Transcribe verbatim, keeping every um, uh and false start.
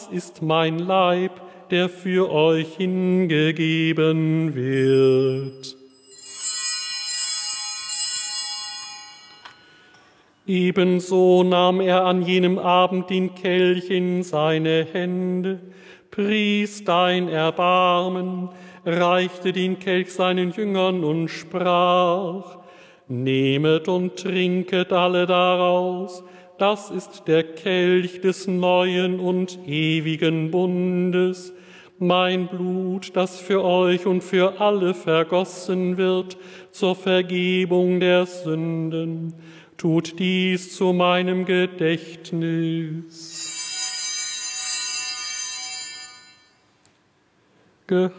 das ist mein Leib, der für euch hingegeben wird. Ebenso nahm er an jenem Abend den Kelch in seine Hände, pries dein Erbarmen, reichte den Kelch seinen Jüngern und sprach: Nehmet und trinket alle daraus, das ist der Kelch des neuen und ewigen Bundes, mein Blut, das für euch und für alle vergossen wird zur Vergebung der Sünden. Tut dies zu meinem Gedächtnis.